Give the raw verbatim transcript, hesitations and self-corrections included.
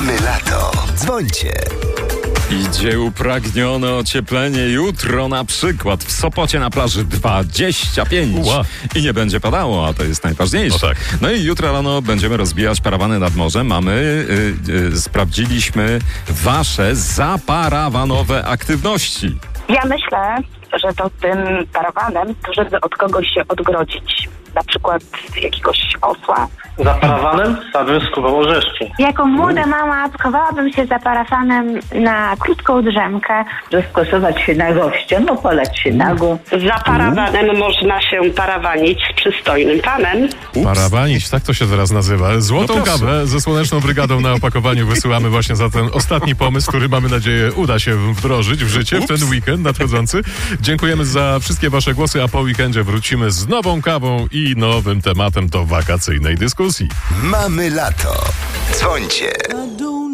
Mamy lato. Dzwońcie. Idzie upragnione ocieplenie. Jutro na przykład w Sopocie na plaży dwadzieścia pięć. Ła. I nie będzie padało, a to jest najważniejsze. No tak. No i jutro rano będziemy rozbijać parawany nad morzem. Mamy, y, y, sprawdziliśmy wasze zaparawanowe aktywności. Ja myślę, że to tym parawanem, to żeby od kogoś się odgrodzić. Na przykład jakiegoś osła. Za parawanem wsadzę skubą orzeszki. Jako młoda mama schowałabym się za parafanem na krótką drzemkę. Rozkosować się na goście, no polać się nago. Za parawanem można się parawanić z przystojnym panem. Parawanić, tak to się teraz nazywa. Złotą No proszę. kawę ze Słoneczną Brygadą na opakowaniu wysyłamy właśnie za ten ostatni pomysł, który mamy nadzieję uda się wdrożyć w życie w ten weekend nadchodzący. Dziękujemy za wszystkie wasze głosy, a po weekendzie wrócimy z nową kawą i nowym tematem do wakacyjnej dyskusji. Mamy lato. Dzwońcie.